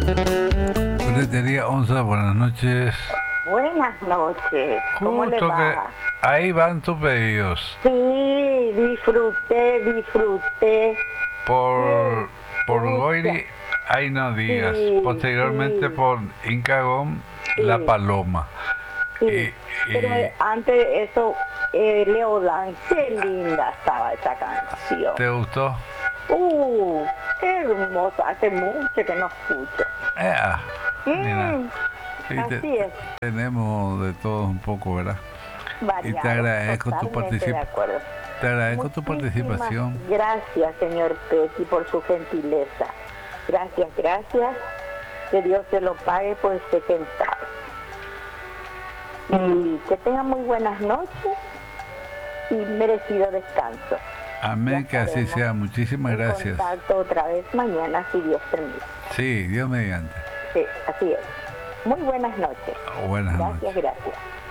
Ferretería Onza, buenas noches. Buenas noches, ¿cómo le Justo que va? ahí van tus pedidos. Sí, disfruté. Por, por Pucha, Goiri, ahí no digas. sí, Posteriormente sí, por Incagón, La sí, Paloma. sí. Y, Pero y antes de eso, Leodán, qué linda estaba esa canción. ¿te gustó? Qué hermosa, hace mucho que no escucho. Ah, mira, Mm, sí, así es, tenemos de todo un poco, ¿verdad? Y variado, totalmente de acuerdo. te agradezco tu Muchísimas participación. gracias, señor Petty, por su gentileza. Gracias, gracias. Que Dios se lo pague por este centavo. Y que tenga muy buenas noches y merecido descanso. Ya Amén, que así estaremos sea. Muchísimas en gracias. contacto otra vez mañana, si Dios permite. Sí, Dios mediante. Sí, así es. Muy buenas noches. Buenas noches. Gracias, gracias.